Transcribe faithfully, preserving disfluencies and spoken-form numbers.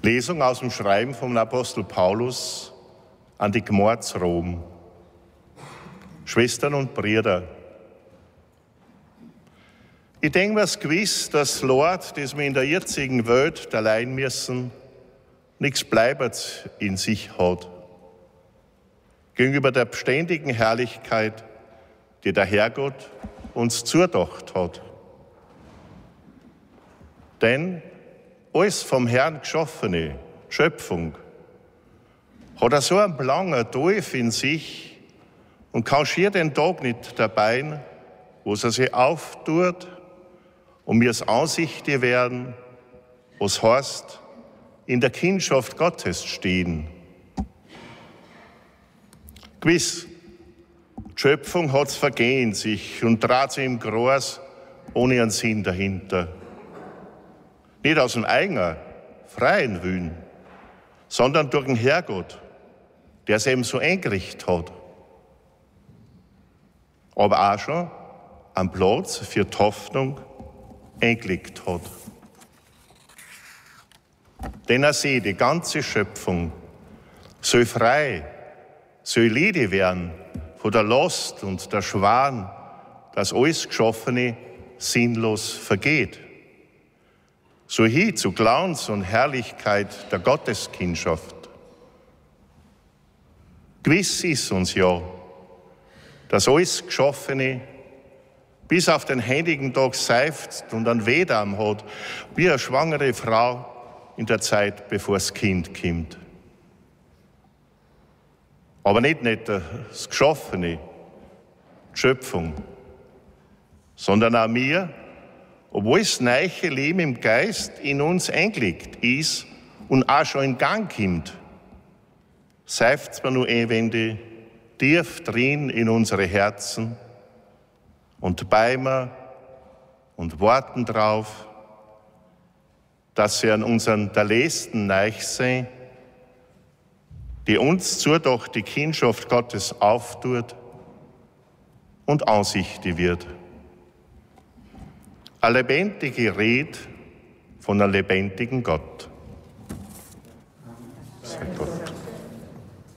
Lesung aus dem Schreiben vom Apostel Paulus an die Gemeinde zu Rom. Schwestern und Brüder, ich denke mir es gewiss, dass Lord, das wir in der jetzigen Welt allein müssen, nichts bleibet in sich hat. Gegenüber der beständigen Herrlichkeit, die der Herrgott uns zudacht hat. Denn alles vom Herrn geschaffene, Schöpfung, hat er so einen langen Dolf in sich und kann schier den Tag nicht dabei, wo er sich auftut und mir es Ansichte werden, was heißt, in der Kindschaft Gottes stehen. Gewiss, die Schöpfung hat's vergehen sich und dreht sich im Kreis ohne einen Sinn dahinter. Nicht aus dem eigenen, freien Willen, sondern durch den Herrgott, der es eben so eingerichtet hat. Aber auch schon einen Platz für die Hoffnung eingelegt hat. Denn er sieht, die ganze Schöpfung soll frei, soll Liede werden von der Last und der Schwan, dass alles Geschaffene sinnlos vergeht. So hin zu Glanz und Herrlichkeit der Gotteskindschaft. Gewiss ist uns ja, dass alles Geschaffene bis auf den heiligen Tag seufzt und einen Wehdarm hat, wie eine schwangere Frau in der Zeit, bevor das Kind kommt. Aber nicht, nicht das Geschaffene, die Schöpfung, sondern auch wir, obwohl das neue Leben im Geist in uns eingelegt ist und auch schon in Gang kommt, seufzt man nur ewig tief drin in unsere Herzen und beimen und warten drauf, dass sie an unseren Erlösten neich sein, die uns zudacht die Kindschaft Gottes auftut und ansichtig wird. Eine lebendige Rede von einem lebendigen Gott. Sei Gott.